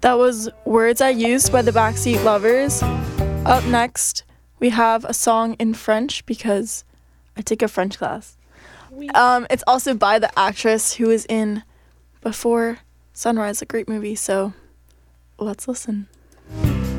That was Words I Used by the Backseat Lovers. Up next, we have a song in French because I take a French class. It's also by the actress who is in Before Sunrise, a great movie, so let's listen.